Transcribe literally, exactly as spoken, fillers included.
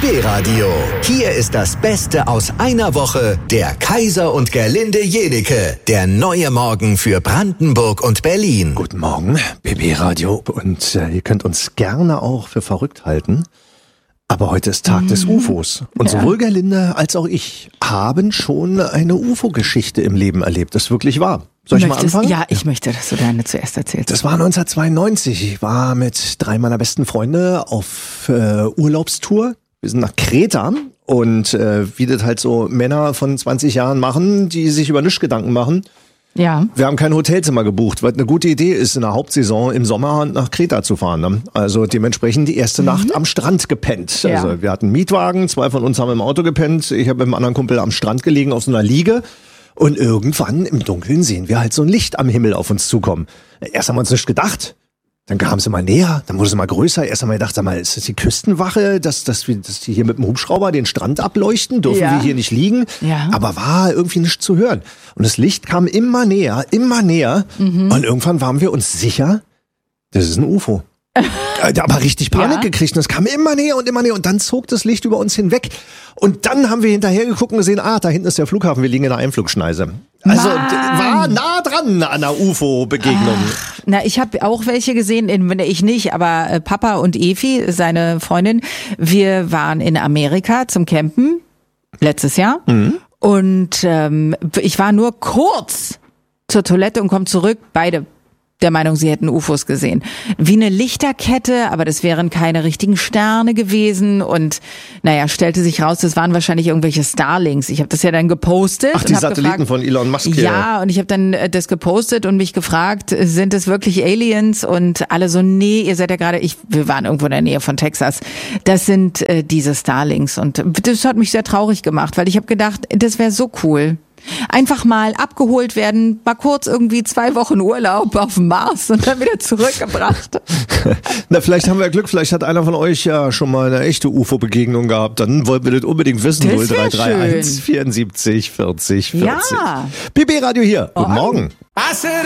B B-Radio. Hier ist das Beste aus einer Woche. Der Kaiser und Gerlinde Jenecke. Der neue Morgen für Brandenburg und Berlin. Guten Morgen, B B-Radio. Und äh, ihr könnt uns gerne auch für verrückt halten. Aber heute ist Tag des U F Os. Und Ja. sowohl Gerlinde als auch ich haben schon eine U F O-Geschichte im Leben erlebt. Das ist wirklich wahr. Soll ich mal Möchtest- anfangen? Ja, ich möchte, dass du deine zuerst erzählst. Das war neunzehnhundertzweiundneunzig. Ich war mit drei meiner besten Freunde auf äh, Urlaubstour. Wir sind nach Kreta und äh, wie das halt so Männer von zwanzig Jahren machen, die sich über nichts Gedanken machen. Ja. Wir haben kein Hotelzimmer gebucht, weil eine gute Idee ist, in der Hauptsaison im Sommer nach Kreta zu fahren. Ne? Also dementsprechend die erste Nacht am Strand gepennt. Ja. Also wir hatten einen Mietwagen, zwei von uns haben im Auto gepennt. Ich habe mit einem anderen Kumpel am Strand gelegen auf so einer Liege. Und irgendwann im Dunkeln sehen wir halt so ein Licht am Himmel auf uns zukommen. Erst haben wir uns nicht gedacht. Dann kam es immer näher, dann wurde es immer größer. Erst haben wir gedacht, sag mal, ist das die Küstenwache, dass, dass, wir, dass die hier mit dem Hubschrauber den Strand ableuchten? Dürfen Ja. wir hier nicht liegen? Ja. Aber war irgendwie nicht zu hören. Und das Licht kam immer näher, immer näher. Mhm. Und irgendwann waren wir uns sicher, das ist ein U F O. Äh, da aber richtig Panik Ja. gekriegt und es kam immer näher und immer näher und dann zog das Licht über uns hinweg und dann haben wir hinterher geguckt und gesehen, ah, da hinten ist der Flughafen, wir liegen in der Einflugschneise. Also Mann. d- war nah dran an einer U F O-Begegnung. Na, ich habe auch welche gesehen, in- ich nicht, aber äh, Papa und Evi, seine Freundin, wir waren in Amerika zum Campen letztes Jahr und ähm, ich war nur kurz zur Toilette und komme zurück, beide der Meinung, sie hätten U F Os gesehen. Wie eine Lichterkette, aber das wären keine richtigen Sterne gewesen und naja, stellte sich raus, das waren wahrscheinlich irgendwelche Starlinks. Ich habe das ja dann gepostet. Ach, die und hab Satelliten gefragt, von Elon Musk hier. Ja, und ich habe dann äh, das gepostet und mich gefragt, äh, sind es wirklich Aliens? Und alle so, nee, ihr seid ja gerade, ich, wir waren irgendwo in der Nähe von Texas. Das sind äh, diese Starlinks und das hat mich sehr traurig gemacht, weil ich habe gedacht, das wäre so cool. Einfach mal abgeholt werden, mal kurz irgendwie zwei Wochen Urlaub auf dem Mars und dann wieder zurückgebracht. Na, vielleicht haben wir Glück, vielleicht hat einer von euch ja schon mal eine echte U F O-Begegnung gehabt. Dann wollen wir das unbedingt wissen. Das null wär drei drei eins schön. vierundsiebzig vierzig vierzig. Ja. B B-Radio hier. Guten Morgen. Was